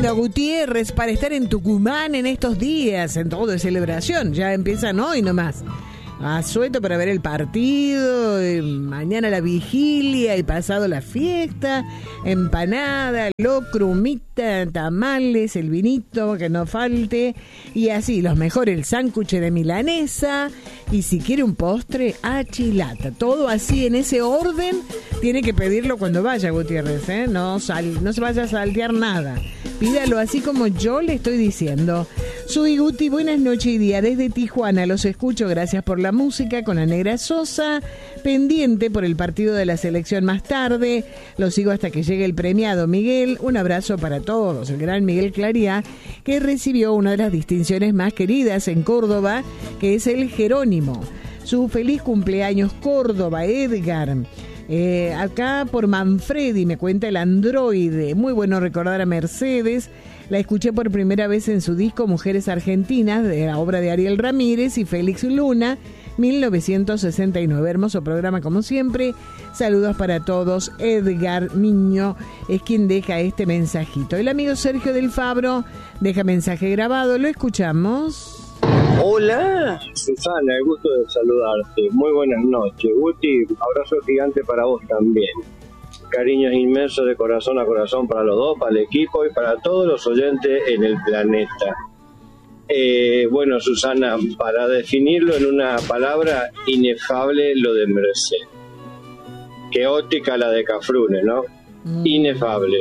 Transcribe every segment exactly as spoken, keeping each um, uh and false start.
Bueno, Gutiérrez, para estar en Tucumán en estos días, en todo de celebración, ya empiezan hoy nomás. Asueto para ver el partido, eh, mañana la vigilia y pasado la fiesta, empanada, locro, humita, tamales, el vinito, que no falte, y así, los mejores, el sándwich de milanesa, y si quiere un postre, achilata. Todo así, en ese orden, tiene que pedirlo cuando vaya, Gutiérrez, ¿eh? No, sal, no se vaya a saltear nada. Pídalo así como yo le estoy diciendo. Soy Guti, buenas noches y día desde Tijuana. Los escucho, gracias por la música, con la Negra Sosa. Pendiente por el partido de la selección más tarde. Lo sigo hasta que llegue el premiado Miguel. Un abrazo para todos. El gran Miguel Claría, que recibió una de las distinciones más queridas en Córdoba, que es el Jerónimo. Su feliz cumpleaños, Córdoba, Edgar. Eh, acá por Manfredi me cuenta el androide. Muy bueno recordar a Mercedes. La escuché por primera vez en su disco Mujeres Argentinas, de la obra de Ariel Ramírez y Félix Luna, mil novecientos sesenta y nueve. Hermoso programa como siempre. Saludos para todos. Edgar Niño es quien deja este mensajito. El amigo Sergio del Fabro deja mensaje grabado. Lo escuchamos. Hola, Susana, el gusto de saludarte. Muy buenas noches. Guti, abrazo gigante para vos también. Cariños inmensos de corazón a corazón para los dos, para el equipo y para todos los oyentes en el planeta. Eh, bueno, Susana, para definirlo en una palabra, inefable lo de Mercedes. Qué óptica la de Cafrune, ¿no? Mm. Inefable.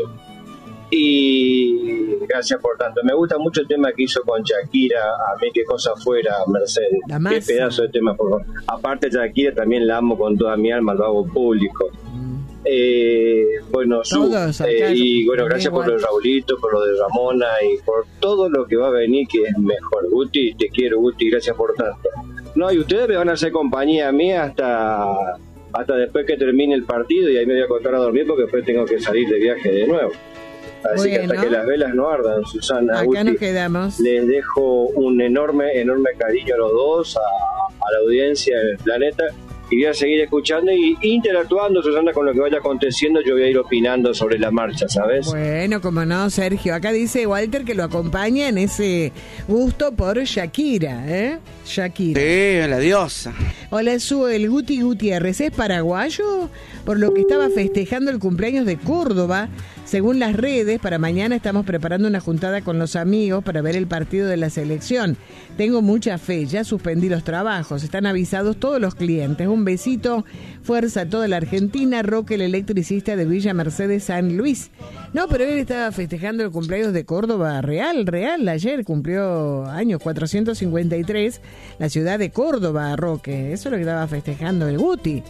Y gracias por tanto. Me gusta mucho el tema que hizo con Shakira. A mí qué cosa fuera Mercedes. Qué pedazo de tema, por favor. Aparte Shakira también la amo con toda mi alma, lo hago público. Mm. Eh, bueno, su, eh, y bueno, gracias por lo de Raulito, por lo de Ramona y por todo lo que va a venir, que es mejor. Guti, te quiero, Guti, gracias por tanto. No, y ustedes me van a hacer compañía a mí hasta hasta después que termine el partido, y ahí me voy a acostar a dormir porque después tengo que salir de viaje de nuevo. Así bueno, que hasta que las velas no ardan, Susana, acá Guti, nos quedamos. Les dejo un enorme, enorme cariño a los dos, a, a la audiencia del planeta, y voy a seguir escuchando y interactuando, Susana, con lo que vaya aconteciendo. Yo voy a ir opinando sobre la marcha, ¿sabes? Bueno, como no, Sergio. Acá dice Walter que lo acompaña en ese gusto por Shakira, ¿eh? Shakira. Sí, la diosa. Hola, Su, el Guti Gutiérrez, ¿es paraguayo? Por lo que estaba festejando el cumpleaños de Córdoba. Según las redes, para mañana estamos preparando una juntada con los amigos para ver el partido de la selección. Tengo mucha fe, ya suspendí los trabajos, están avisados todos los clientes. Un besito, fuerza a toda la Argentina. Roque, el electricista de Villa Mercedes, San Luis. No, pero él estaba festejando el cumpleaños de Córdoba, real, real. Ayer cumplió años cuatrocientos cincuenta y tres, la ciudad de Córdoba, Roque. Eso es lo que estaba festejando el Guti.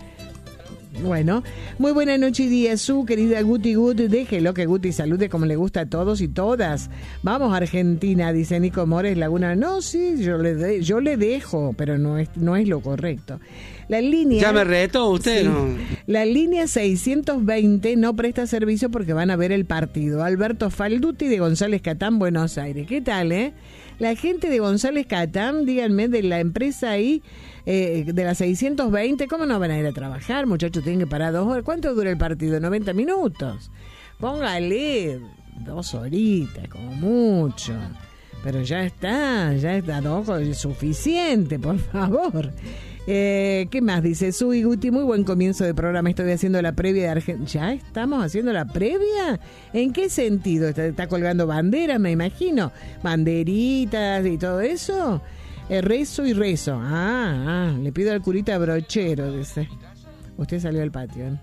Bueno, muy buena noche y día, su querida Guti Gut. Déjelo que Guti salude como le gusta a todos y todas. Vamos, Argentina, dice Nico Mores Laguna. No, sí, yo le de, yo le dejo, pero no es, no es lo correcto. La línea... ¿Ya me retó usted? Sí, no. La línea seiscientos veinte no presta servicio porque van a ver el partido. Alberto Falduti de González Catán, Buenos Aires. ¿Qué tal, eh? La gente de González Catán, díganme, de la empresa ahí, eh, de la seiscientos veinte, ¿cómo no van a ir a trabajar? Muchachos, tienen que parar dos horas. ¿Cuánto dura el partido? noventa minutos. Póngale dos horitas, como mucho. Pero ya está, ya está, no, es suficiente, por favor. Eh, ¿Qué más dice Sui Guti? Muy buen comienzo de programa. Estoy haciendo la previa de Argentina. ¿Ya estamos haciendo la previa? ¿En qué sentido? ¿Está, está colgando banderas, me imagino? ¿Banderitas y todo eso? Eh, rezo y rezo. Ah, ah, le pido al curita brochero, dice. Usted salió al patio, ¿eh?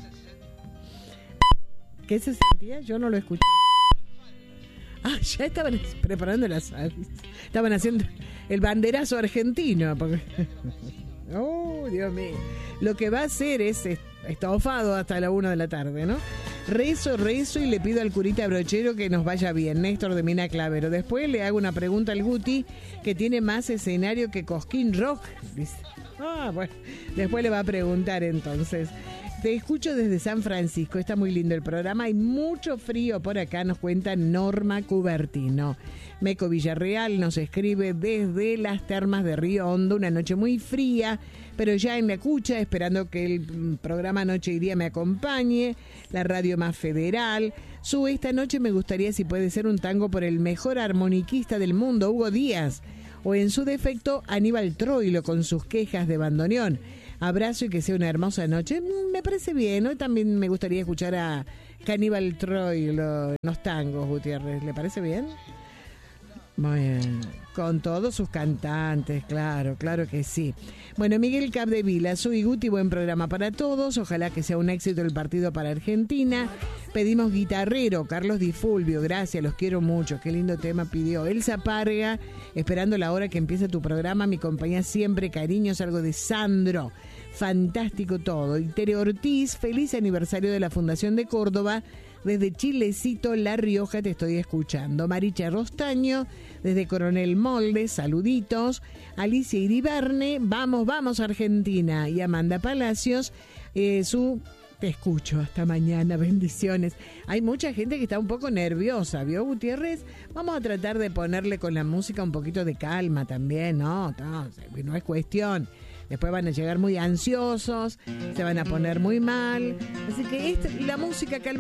¿Qué se sentía? Yo no lo escuché. Ah, ya estaban preparando las... Estaban haciendo el banderazo argentino. Porque... Oh, Dios mío. Lo que va a hacer es estofado hasta la una de la tarde, ¿no? Rezo, rezo y le pido al curita brochero que nos vaya bien. Néstor de Mina Clavero. Después le hago una pregunta al Guti, que tiene más escenario que Cosquín Rock, dice. Ah, bueno. Después le va a preguntar entonces. Te escucho desde San Francisco, está muy lindo el programa, hay mucho frío por acá, nos cuenta Norma Cubertino. Meco Villarreal nos escribe desde las termas de Río Hondo, una noche muy fría, pero ya en la cucha, esperando que el programa Noche y Día me acompañe, la radio más federal. Su esta noche me gustaría si puede ser un tango por el mejor armoniquista del mundo, Hugo Díaz, o en su defecto Aníbal Troilo con sus quejas de bandoneón. Abrazo y que sea una hermosa noche. Me parece bien, hoy también me gustaría escuchar a Aníbal Troilo en los tangos, Gutiérrez. ¿Le parece bien? Muy bien. Con todos sus cantantes, claro, claro que sí. Bueno, Miguel Capdevila, soy Guti, buen programa para todos. Ojalá que sea un éxito el partido para Argentina. Pedimos guitarrero, Carlos Di Fulvio, gracias, los quiero mucho. Qué lindo tema pidió. Elsa Parga, esperando la hora que empiece tu programa. Mi compañía siempre, cariños, algo de Sandro. Fantástico todo. Y Tere Ortiz, feliz aniversario de la Fundación de Córdoba. Desde Chilecito, La Rioja, te estoy escuchando. Maricha Rostaño, desde Coronel Moldes, saluditos. Alicia Iriberne, vamos, vamos Argentina. Y Amanda Palacios, eh, su... Te escucho, hasta mañana, bendiciones. Hay mucha gente que está un poco nerviosa, ¿vio, Gutiérrez? Vamos a tratar de ponerle con la música un poquito de calma también, ¿no? No, no es cuestión. Después van a llegar muy ansiosos, se van a poner muy mal. Así que esta, la música calma.